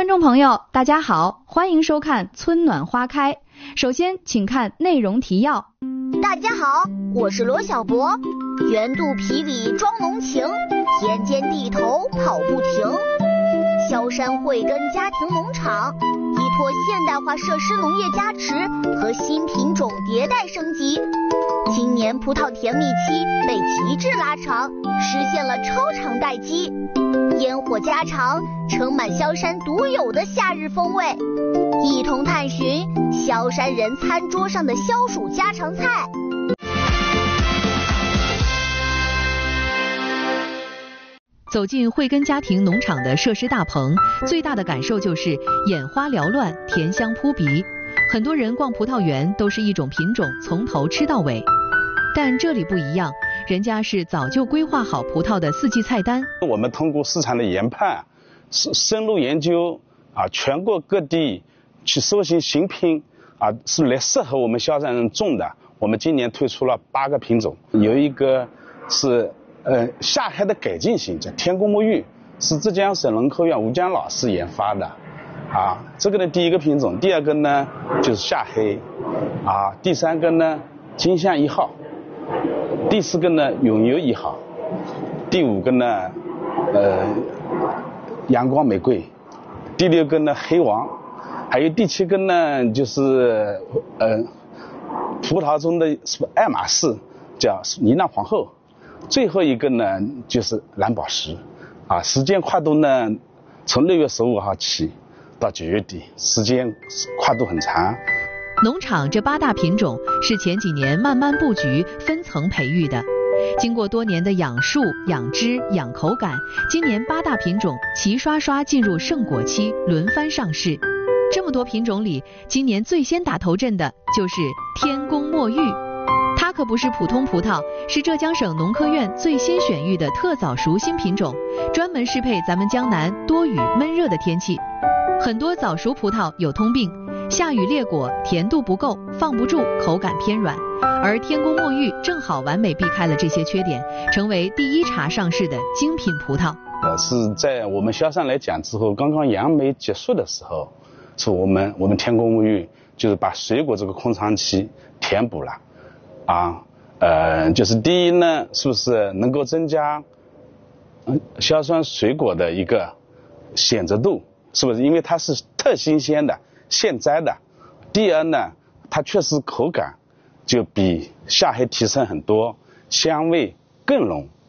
观众朋友，大家好，欢迎收看《春暖花开》。首先，请看内容提要。 大家好，我是罗小博。圆肚皮里装浓情，田间地头跑不停。萧山慧根家庭农场依托现代化设施农业加持和新品种迭代升级，今年葡萄甜蜜期被极致拉长，实现了超长待机。烟火家常，盛满萧山独有的夏日风味，一同探寻萧山人餐桌上的消暑家常菜。 走进慧根家庭农场的设施大棚，最大的感受就是眼花缭乱，甜香扑鼻。很多人逛葡萄园都是一种品种从头吃到尾，但这里不一样，人家是早就规划好葡萄的四季菜单。 我们通过市场的研判，深入研究全国各地去搜寻新品是来适合我们萧山人种的。我们今年推出了8个品种，有一个是夏黑的改进型，叫天宫沐玉，是浙江省农科院吴江老师研发的这个呢第一个品种，第二个呢就是夏黑第三个呢金香1号，第4个呢永油1号，第5个呢阳光玫瑰，第6个呢黑王，还有第7个呢就是葡萄中的爱马仕，叫呢喃皇后，最后一个呢就是蓝宝石时间跨度呢从6月15号起到9月底，时间跨度很长。 农场这8大品种是前几年慢慢布局分层培育的，经过多年的养树、养枝、养口感，今年8大品种齐刷刷进入盛果期，轮番上市。这么多品种里，今年最先打头阵的就是天宫墨玉。它可不是普通葡萄，是浙江省农科院最新选育的特早熟新品种，专门适配咱们江南多雨闷热的天气。很多早熟葡萄有通病，下雨裂果，甜度不够，放不住，口感偏软，而天宫墨玉正好完美避开了这些缺点，成为第一茬上市的精品葡萄。 是在我们萧山来讲之后，刚刚杨梅结束的时候，是我们天宫沐玉就是把水果这个空窗期填补了就是第一呢，是不是能够增加萧山水果的一个选择度，是不是因为它是特新鲜的现摘的。第二呢，它确实口感就比夏黑提升很多，香味更浓。